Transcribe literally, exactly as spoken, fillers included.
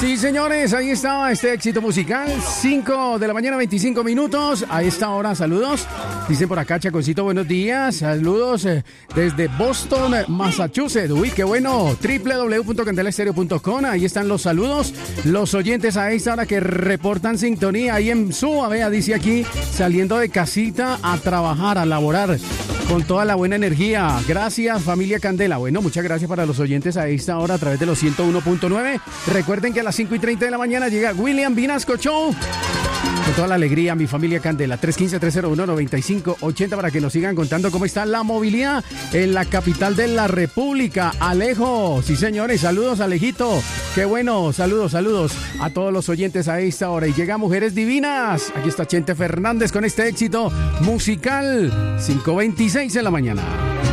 Sí, señores, ahí estaba este éxito musical. cinco de la mañana, veinticinco minutos. A esta hora, saludos. Dicen por acá, Chaconcito, buenos días. Saludos eh, desde Boston, Massachusetts. Uy, qué bueno. doble u doble u doble u punto candela estéreo punto com. Ahí están los saludos. Los oyentes a esta hora que reportan sintonía ahí en Suba. Vea, dice aquí, saliendo de casita a trabajar, a laborar. Con toda la buena energía. Gracias, familia Candela. Bueno, muchas gracias para los oyentes a esta hora a través de los ciento uno punto nueve. Recuerden que a las cinco y treinta de la mañana llega William Vinasco Show. Con toda la alegría, mi familia Candela. tres uno cinco, tres cero uno, nueve cinco ocho cero para que nos sigan contando cómo está la movilidad en la capital de la República. Alejo, sí señores, saludos Alejito. Qué bueno, saludos, saludos a todos los oyentes a esta hora. Y llega Mujeres Divinas. Aquí está Chente Fernández con este éxito musical. cinco veintiséis de la mañana.